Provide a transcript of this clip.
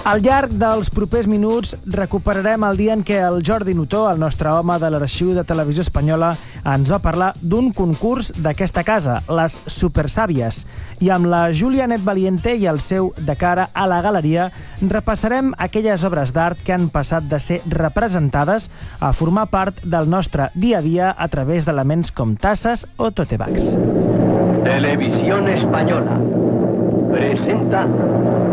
Al llarg dels propers minuts recuperarem el dia en què el Jordi Nutó, el nostre home de l'Arxiu de Televisió Espanyola, ens va parlar d'un concurs d'aquesta casa, les Supersàvies. I amb la Júlia Net Valiente i el seu De cara a la galeria repassarem aquelles obres d'art que han passat de ser representades a formar part del nostre dia a dia a través d'elements com tasses o tote bags. Televisión Española presenta